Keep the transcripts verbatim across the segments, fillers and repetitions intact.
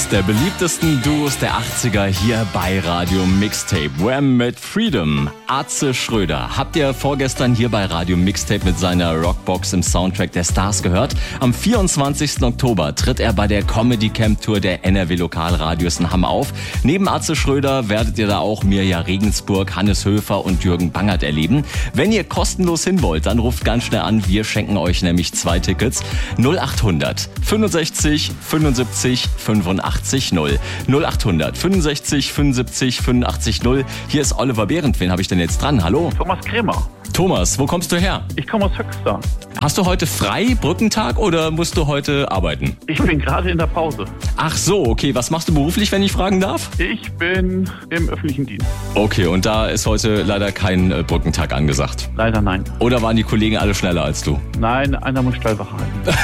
Eines der beliebtesten Duos der achtziger hier bei Radio Mixtape. Wham! Mit Freedom. Atze Schröder. Habt ihr vorgestern hier bei Radio Mixtape mit seiner Rockbox im Soundtrack der Stars gehört? Am vierundzwanzigsten Oktober tritt er bei der Comedy Camp Tour der N R W Lokalradios in Hamm auf. Neben Atze Schröder werdet ihr da auch Mirja Regensburg, Hannes Höfer und Jürgen Bangert erleben. Wenn ihr kostenlos hin wollt, dann ruft ganz schnell an. Wir schenken euch nämlich zwei Tickets. null achthundert fünfundsechzig fünfundsiebzig fünfundachtzig null. null achthundert fünfundsechzig fünfundsiebzig fünfundachtzig null. Hier ist Oliver Behrendt. Wen habe ich denn jetzt dran? Hallo? Thomas Krämer. Thomas, wo kommst du her? Ich komme aus Höxter. Hast du heute frei, Brückentag, oder musst du heute arbeiten? Ich bin gerade in der Pause. Ach so, okay. Was machst du beruflich, wenn ich fragen darf? Ich bin im öffentlichen Dienst. Okay, und da ist heute leider kein äh, Brückentag angesagt. Leider nein. Oder waren die Kollegen alle schneller als du? Nein, einer muss Stellwache halten.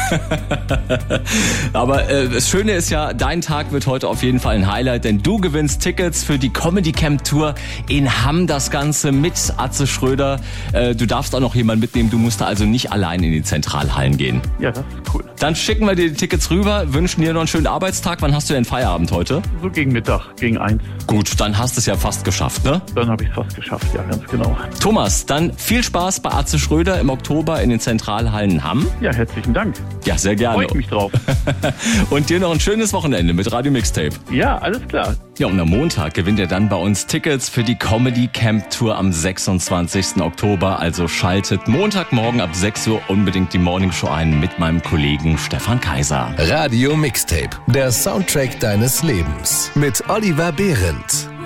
Aber äh, das Schöne ist ja, dein Tag wird heute auf jeden Fall ein Highlight, denn du gewinnst Tickets für die Comedy Camp Tour in Hamm. Das Ganze mit Atze Schröder. Äh, du darfst auch noch jemanden mitnehmen, du musst da also nicht allein in die Zentralhallen gehen. Ja, das ist cool. Dann schicken wir dir die Tickets rüber, wünschen dir noch einen schönen Arbeitstag. Wann hast du denn Feierabend heute? So gegen Mittag, gegen eins. Gut, dann hast du es ja fast geschafft, ne? Dann habe ich es fast geschafft, ja, ganz genau. Thomas, dann viel Spaß bei Atze Schröder im Oktober in den Zentralhallen Hamm. Ja, herzlichen Dank. Ja, sehr gerne. Freue ich mich drauf. Und dir noch ein schönes Wochenende mit Radio Mixtape. Ja, alles klar. Ja, und am Montag gewinnt ihr dann bei uns Tickets für die Comedy Camp Tour am sechsundzwanzigsten Oktober. Also schaltet Montagmorgen ab sechs Uhr unbedingt die Morningshow ein mit meinem Kollegen Stefan Kaiser. Radio Mixtape, der Soundtrack deines Lebens mit Oliver Behrendt.